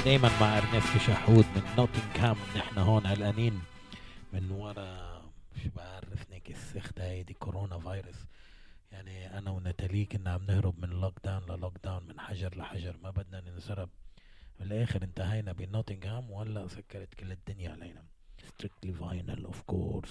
دايما مع ارنست شحود من نوتنغهام. نحن هون قلقانين من ورا، مش بعرف نيك السخته هي دي كورونا فيروس. يعني انا ونتالي كنا عم نهرب من لوك داون للوك داون، من حجر لحجر، ما بدنا ننسرب. بالاخر انتهينا بنوتنغهام وهلا سكرت كل الدنيا علينا. ستريكتلي فاينل اوف كورس.